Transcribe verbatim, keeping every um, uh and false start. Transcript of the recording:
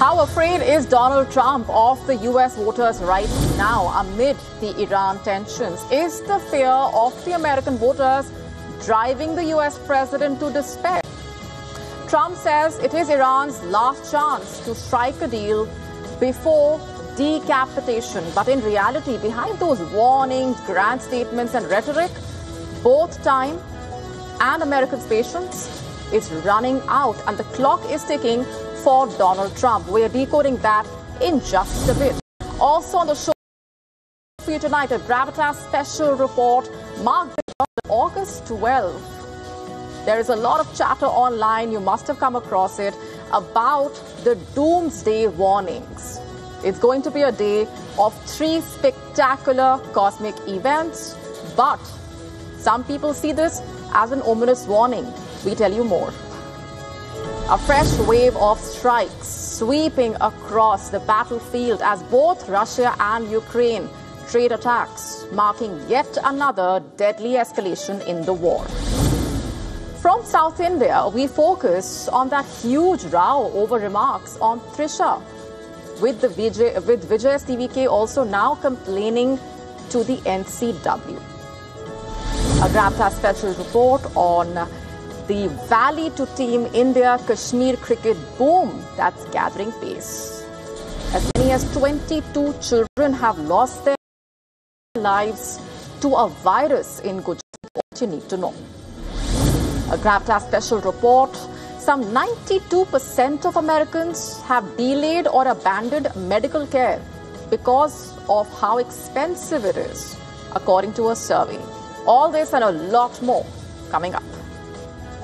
How afraid is Donald Trump of the U S voters right now amid the Iran tensions? Is the fear of the American voters driving the U S president to despair? Trump says it is Iran's last chance to strike a deal before decapitation. But in reality, behind those warnings, grand statements and rhetoric, both time and Americans' patience is running out, and the clock is ticking for Donald Trump. We are decoding that in just a bit. Also on the show for you tonight, a Gravitas special report marked August twelfth. There is a lot of chatter online, you must have come across it, about the doomsday warnings. It's going to be a day of three spectacular cosmic events, but some people see this as an ominous warning. We tell you more. A fresh wave of strikes sweeping across the battlefield as both Russia and Ukraine trade attacks, marking yet another deadly escalation in the war. From South India, we focus on that huge row over remarks on Trisha, with the Vijay, with Vijay S T V K also now complaining to the N C W. A Gravitas special report on the Valley to Team India Kashmir cricket boom that's gathering pace. As many as twenty-two children have lost their lives to a virus in Gujarat. What you need to know. A Gravitas special report. Some ninety-two percent of Americans have delayed or abandoned medical care because of how expensive it is, according to a survey. All this and a lot more coming up.